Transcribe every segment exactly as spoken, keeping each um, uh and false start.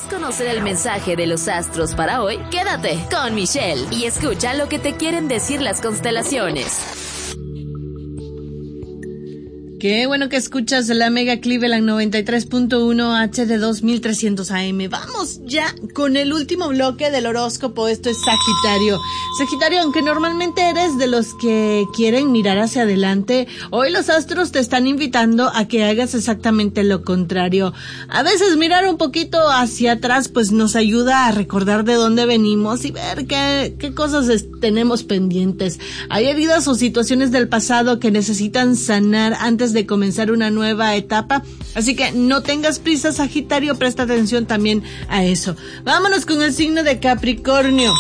conocer el mensaje de los astros para hoy? Quédate con Michelle y escucha lo que te quieren decir las constelaciones. Qué bueno que escuchas la Mega Cleveland noventa y tres punto uno H D dos mil trescientos A M. Vamos ya con el último bloque del horóscopo. Esto es Sagitario. Sagitario, aunque normalmente eres de los que quieren mirar hacia adelante, hoy los astros te están invitando a que hagas exactamente lo contrario. A veces mirar un poquito hacia atrás pues nos ayuda a recordar de dónde venimos y ver qué, qué cosas es, tenemos pendientes. Hay heridas o situaciones del pasado que necesitan sanar antes de comenzar una nueva etapa, así que no tengas prisa, Sagitario, presta atención también a eso. Vámonos con el signo de Capricornio.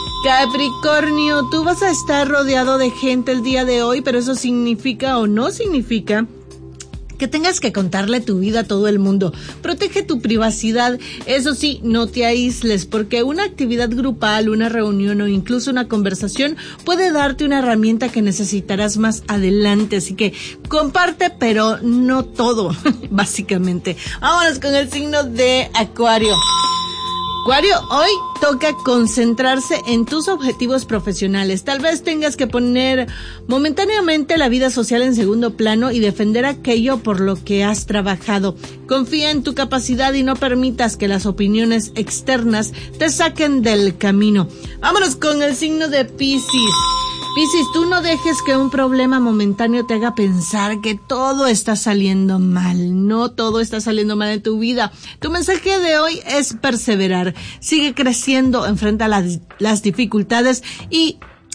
Capricornio, tú vas a estar rodeado de gente el día de hoy, pero eso significa o no significa que tengas que contarle tu vida a todo el mundo. Protege tu privacidad. Eso sí, no te aísles, porque una actividad grupal, una reunión o incluso una conversación puede darte una herramienta que necesitarás más adelante. Así que comparte, pero no todo, básicamente. Vámonos con el signo de Acuario. Acuario, hoy toca concentrarse en tus objetivos profesionales. Tal vez tengas que poner momentáneamente la vida social en segundo plano y defender aquello por lo que has trabajado. Confía en tu capacidad y no permitas que las opiniones externas te saquen del camino. Vámonos con el signo de Piscis. Piscis, tú no dejes que un problema momentáneo te haga pensar que todo está saliendo mal. No todo está saliendo mal en tu vida. Tu mensaje de hoy es perseverar. Sigue creciendo, enfrenta las, las dificultades y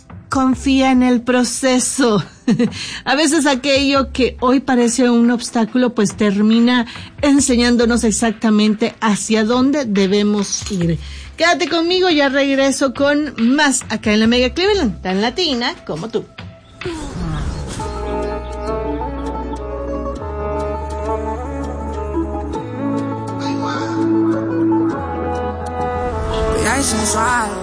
confía en el proceso. A veces aquello que hoy parece un obstáculo pues termina enseñándonos exactamente hacia dónde debemos ir. Quédate conmigo, ya regreso con más acá en la Mega Cleveland, tan latina como tú. Sensual,